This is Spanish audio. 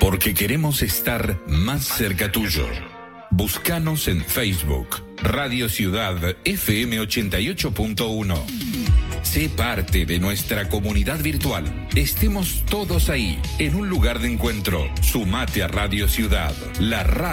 porque queremos estar más cerca tuyo. Búscanos en Facebook, Radio Ciudad FM 88.1. Sé parte de nuestra comunidad virtual. Estemos todos ahí, en un lugar de encuentro. Sumate a Radio Ciudad, la radio